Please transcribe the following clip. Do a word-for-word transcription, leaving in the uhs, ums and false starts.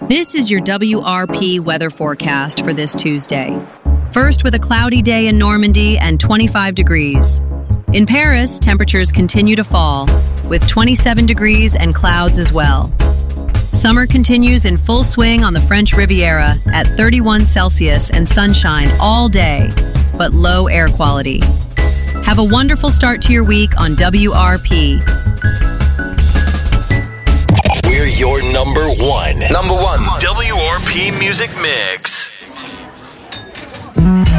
This is your W R P weather forecast for this Tuesday. First, with a cloudy day in Normandy and twenty-five degrees. In Paris, temperatures continue to fall, with twenty-seven degrees and clouds as well. Summer continues in full swing on the French Riviera at thirty-one Celsius and sunshine all day, but low air quality. Have a wonderful start to your week on W R P. We're your number one. Number one. W R P Music Mix.